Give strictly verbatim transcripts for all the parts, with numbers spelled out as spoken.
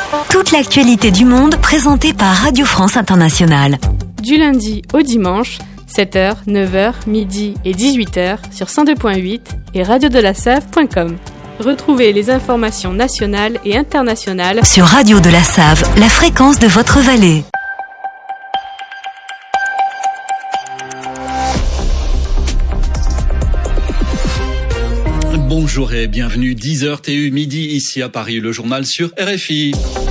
Toute l'actualité du monde présentée par Radio France Internationale. Du lundi au dimanche, sept heures, neuf heures, midi et dix-huit heures sur cent deux point huit et radio de la save point com. Retrouvez les informations nationales et internationales sur Radio de la Save, la fréquence de votre vallée. Bonjour et bienvenue, dix heures T U midi ici à Paris, le journal sur R F I.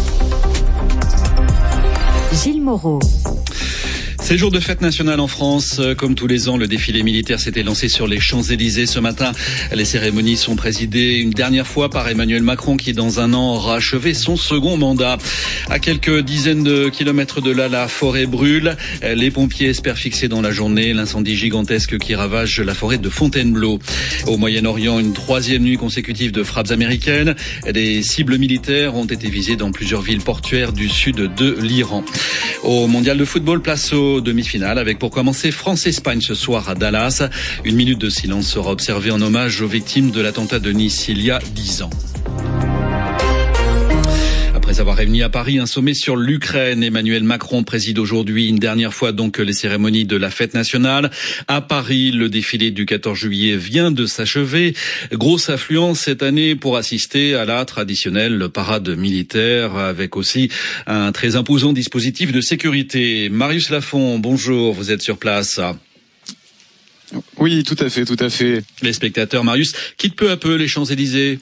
Gilles Moreau. C'est jour de fête nationale en France. Comme tous les ans, le défilé militaire s'était lancé sur les Champs-Élysées ce matin. Les cérémonies sont présidées une dernière fois par Emmanuel Macron qui, dans un an, aura achevé son second mandat. À quelques dizaines de kilomètres de là, la forêt brûle. Les pompiers espèrent fixer dans la journée l'incendie gigantesque qui ravage la forêt de Fontainebleau. Au Moyen-Orient, une troisième nuit consécutive de frappes américaines. Des cibles militaires ont été visées dans plusieurs villes portuaires du sud de l'Iran. Au mondial de football, place au demi-finale avec pour commencer France-Espagne ce soir à Dallas. Une minute de silence sera observée en hommage aux victimes de l'attentat de Nice il y a dix ans. Après avoir réuni à Paris un sommet sur l'Ukraine, Emmanuel Macron préside aujourd'hui une dernière fois donc les cérémonies de la fête nationale. À Paris, le défilé du quatorze juillet vient de s'achever. Grosse affluence cette année pour assister à la traditionnelle parade militaire avec aussi un très imposant dispositif de sécurité. Marius Lafont, bonjour, vous êtes sur place. Oui, tout à fait, tout à fait. Les spectateurs, Marius, quittent peu à peu les Champs-Élysées.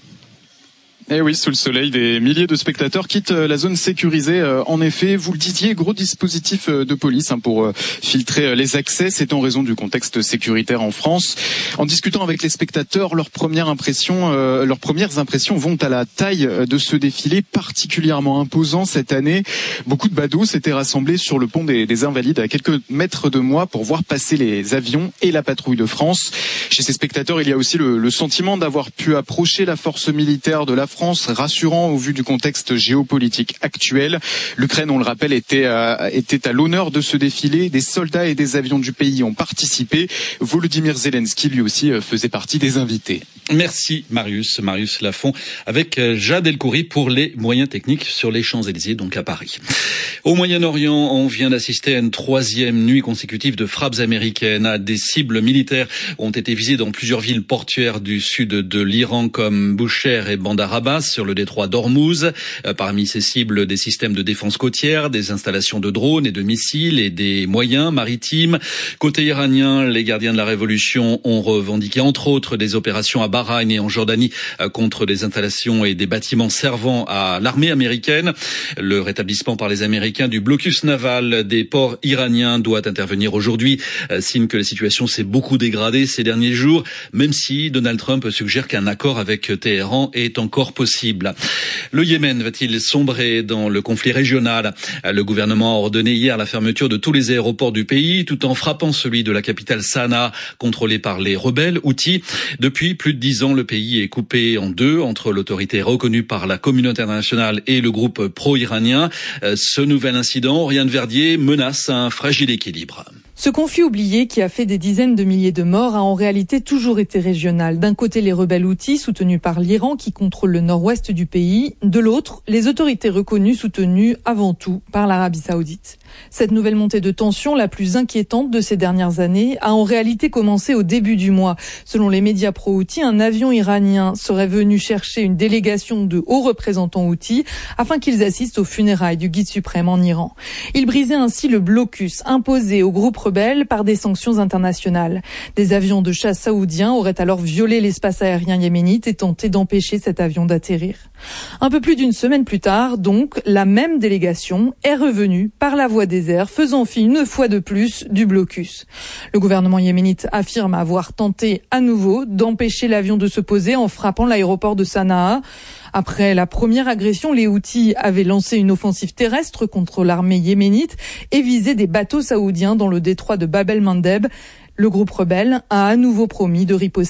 Eh oui, sous le soleil, des milliers de spectateurs quittent la zone sécurisée. En effet, vous le disiez, gros dispositif de police pour filtrer les accès. C'est en raison du contexte sécuritaire en France. En discutant avec les spectateurs, leurs premières impressions, euh, leurs premières impressions vont à la taille de ce défilé particulièrement imposant cette année. Beaucoup de badauds s'étaient rassemblés sur le pont des, des Invalides à quelques mètres de moi pour voir passer les avions et la patrouille de France. Chez ces spectateurs, il y a aussi le, le sentiment d'avoir pu approcher la force militaire de la France, rassurant au vu du contexte géopolitique actuel. L'Ukraine, on le rappelle, était à, était à l'honneur de ce défilé. Des soldats et des avions du pays ont participé. Volodymyr Zelensky, lui aussi, faisait partie des invités. Merci Marius, Marius Lafont, avec Jade Elkouri pour les moyens techniques sur les Champs-Élysées, donc à Paris. Au Moyen-Orient, on vient d'assister à une troisième nuit consécutive de frappes américaines. Des cibles militaires ont été visées dans plusieurs villes portuaires du sud de l'Iran comme Bushehr et Bandar Abbas sur le détroit d'Ormuz. Parmi ces cibles, des systèmes de défense côtière, des installations de drones et de missiles et des moyens maritimes. Côté iranien, les gardiens de la révolution ont revendiqué entre autres des opérations à Bahreïn et en Jordanie contre des installations et des bâtiments servant à l'armée américaine. Le rétablissement par les Américains du blocus naval des ports iraniens doit intervenir aujourd'hui, signe que la situation s'est beaucoup dégradée ces derniers jours, même si Donald Trump suggère qu'un accord avec Téhéran est encore possible. Le Yémen va-t-il sombrer dans le conflit régional? Le gouvernement a ordonné hier la fermeture de tous les aéroports du pays, tout en frappant celui de la capitale Sanaa, contrôlé par les rebelles Houthis. Depuis plus de dix ans, le pays est coupé en deux entre l'autorité reconnue par la communauté internationale et le groupe pro-iranien. Ce nouvel incident, Oriane Verdier, menace un fragile équilibre. Ce conflit oublié qui a fait des dizaines de milliers de morts a en réalité toujours été régional. D'un côté, les rebelles Houthis soutenus par l'Iran qui contrôle le nord-ouest du pays. De l'autre, les autorités reconnues soutenues avant tout par l'Arabie Saoudite. Cette nouvelle montée de tension, la plus inquiétante de ces dernières années, a en réalité commencé au début du mois. Selon les médias pro-Houthis, un avion iranien serait venu chercher une délégation de hauts représentants Houthis afin qu'ils assistent aux funérailles du guide suprême en Iran. Il brisait ainsi le blocus imposé au groupe rebelle par des sanctions internationales. Des avions de chasse saoudiens auraient alors violé l'espace aérien yéménite et tenté d'empêcher cet avion d'atterrir. Un peu plus d'une semaine plus tard, donc, la même délégation est revenue par la voie des airs, faisant fi une fois de plus du blocus. Le gouvernement yéménite affirme avoir tenté à nouveau d'empêcher l'avion de se poser en frappant l'aéroport de Sanaa. Après la première agression, les Houthis avaient lancé une offensive terrestre contre l'armée yéménite et visé des bateaux saoudiens dans le détroit de Bab el-Mandeb. Le groupe rebelle a à nouveau promis de riposter.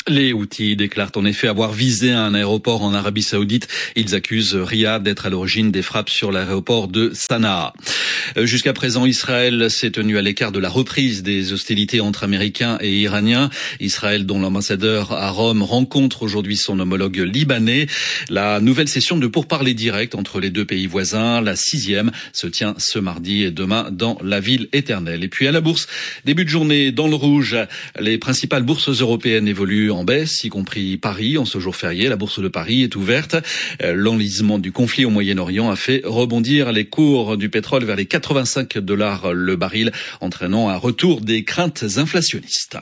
Les Houthis déclarent en effet avoir visé un aéroport en Arabie Saoudite. Ils accusent Riyad d'être à l'origine des frappes sur l'aéroport de Sanaa. Jusqu'à présent, Israël s'est tenu à l'écart de la reprise des hostilités entre Américains et Iraniens. Israël, dont l'ambassadeur à Rome rencontre aujourd'hui son homologue libanais. La nouvelle session de pourparlers directs entre les deux pays voisins, la sixième, se tient ce mardi et demain dans la ville éternelle. Et puis à la bourse, début de journée dans le rouge. Les principales bourses européennes évoluent en baisse, y compris Paris. En ce jour férié, la bourse de Paris est ouverte. L'enlisement du conflit au Moyen-Orient a fait rebondir les cours du pétrole vers les quatre-vingt-cinq dollars le baril, entraînant un retour des craintes inflationnistes.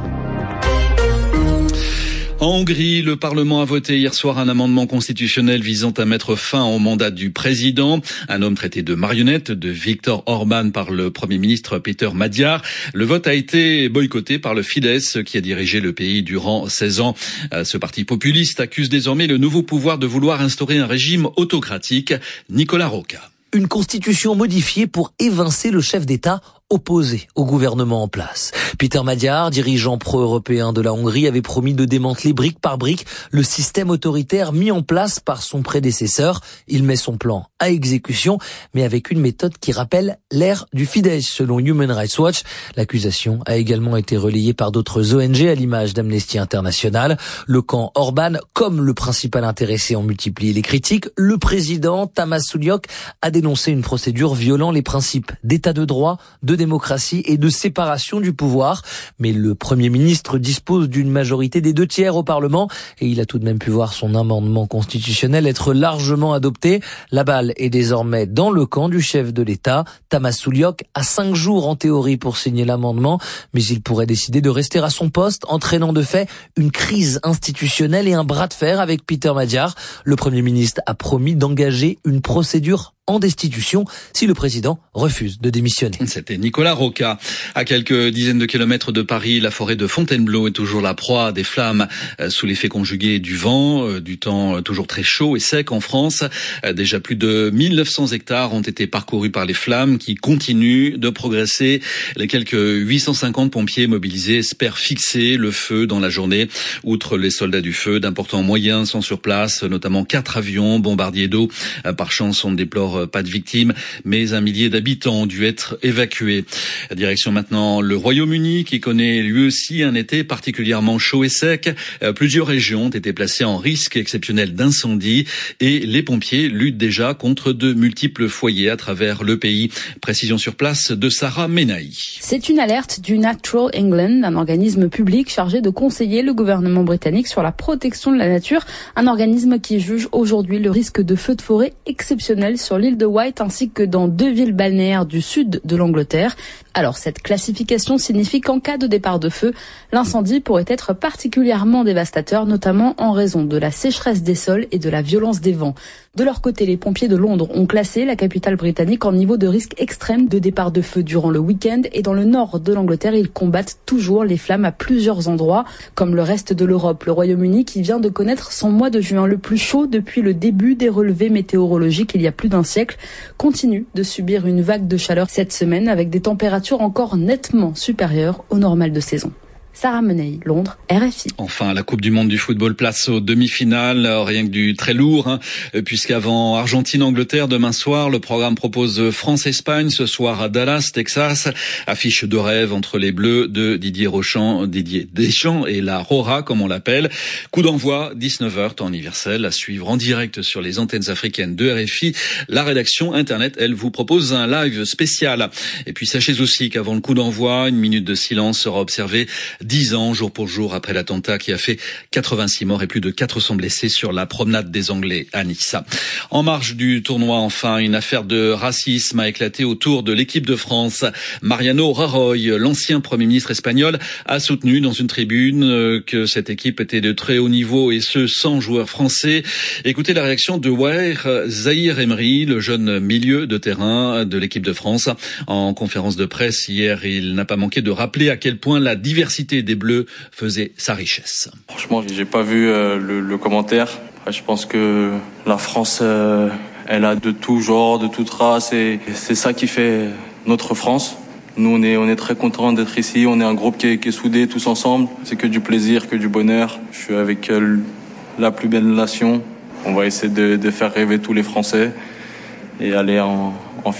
En Hongrie, le Parlement a voté hier soir un amendement constitutionnel visant à mettre fin au mandat du président, un homme traité de marionnette de Viktor Orban par le Premier ministre Péter Magyar. Le vote a été boycotté par le Fidesz qui a dirigé le pays durant seize ans. Ce parti populiste accuse désormais le nouveau pouvoir de vouloir instaurer un régime autocratique. Nicolas Roca. Une constitution modifiée pour évincer le chef d'État opposé au gouvernement en place. Péter Magyar, dirigeant pro-européen de la Hongrie, avait promis de démanteler brique par brique le système autoritaire mis en place par son prédécesseur. Il met son plan à exécution, mais avec une méthode qui rappelle l'ère du Fidesz, selon Human Rights Watch. L'accusation a également été relayée par d'autres O N G à l'image d'Amnesty International. Le camp Orban, comme le principal intéressé, en multiplie les critiques. Le président Tamás Sulyok a dénoncé une procédure violant les principes d'état de droit, de démocratie et de séparation du pouvoir. Mais le Premier ministre dispose d'une majorité des deux tiers au Parlement et il a tout de même pu voir son amendement constitutionnel être largement adopté. La balle est désormais dans le camp du chef de l'État. Tamás Sulyok a cinq jours en théorie pour signer l'amendement, mais il pourrait décider de rester à son poste, entraînant de fait une crise institutionnelle et un bras de fer avec Péter Magyar. Le Premier ministre a promis d'engager une procédure en destitution si le président refuse de démissionner. C'était Nicolas Roca. À quelques dizaines de kilomètres de Paris, la forêt de Fontainebleau est toujours la proie des flammes sous l'effet conjugué du vent, du temps toujours très chaud et sec en France. Déjà plus de mille neuf cents hectares ont été parcourus par les flammes qui continuent de progresser. Les quelques huit cent cinquante pompiers mobilisés espèrent fixer le feu dans la journée. Outre les soldats du feu, d'importants moyens sont sur place, notamment quatre avions bombardiers d'eau. Par chance, on ne déplore pas de victimes, mais un millier d'habitants ont dû être évacués. Direction maintenant le Royaume-Uni qui connaît lui aussi un été particulièrement chaud et sec. Plusieurs régions ont été placées en risque exceptionnel d'incendie et les pompiers luttent déjà contre de multiples foyers à travers le pays. Précision sur place de Sarah Menahi. C'est une alerte du Natural England, un organisme public chargé de conseiller le gouvernement britannique sur la protection de la nature, un organisme qui juge aujourd'hui le risque de feux de forêt exceptionnel sur l'île de Wight ainsi que dans deux villes balnéaires du sud de l'Angleterre. Alors cette classification signifie qu'en cas de départ de feu, l'incendie pourrait être particulièrement dévastateur, notamment en raison de la sécheresse des sols et de la violence des vents. De leur côté, les pompiers de Londres ont classé la capitale britannique en niveau de risque extrême de départ de feu durant le week-end et dans le nord de l'Angleterre, ils combattent toujours les flammes à plusieurs endroits. Comme le reste de l'Europe, le Royaume-Uni qui vient de connaître son mois de juin le plus chaud depuis le début des relevés météorologiques il y a plus d'un siècle, continue de subir une vague de chaleur cette semaine avec des températures encore nettement supérieures au normal de saison. Sarah Menahi, Londres, R F I. Enfin, la Coupe du Monde du football place aux demi-finales, rien que du très lourd, hein, puisqu'avant Argentine-Angleterre demain soir, le programme propose France-Espagne, ce soir à Dallas, Texas, affiche de rêve entre les Bleus de Didier Rochant, Didier Deschamps et la Rora, comme on l'appelle. Coup d'envoi, dix-neuf heures, temps universel, à suivre en direct sur les antennes africaines de R F I. La rédaction Internet, elle, vous propose un live spécial. Et puis sachez aussi qu'avant le coup d'envoi, une minute de silence sera observée dix ans, jour pour jour, après l'attentat qui a fait quatre-vingt-six morts et plus de quatre cents blessés sur la promenade des Anglais à Nice. En marge du tournoi, enfin, une affaire de racisme a éclaté autour de l'équipe de France. Mariano Rajoy, l'ancien Premier ministre espagnol, a soutenu dans une tribune que cette équipe était de très haut niveau et ce, sans joueurs français. Écoutez la réaction de Waher Zahir Emery, le jeune milieu de terrain de l'équipe de France. En conférence de presse hier, il n'a pas manqué de rappeler à quel point la diversité des Bleus faisait sa richesse. Franchement, j'ai pas vu euh, le, le commentaire. Après, je pense que la France, euh, elle a de tout genre, de toute race, et c'est ça qui fait notre France. Nous, on est, on est très contents d'être ici. On est un groupe qui est, qui est soudé tous ensemble. C'est que du plaisir, que du bonheur. Je suis avec euh, la plus belle nation. On va essayer de, de faire rêver tous les Français et aller en, en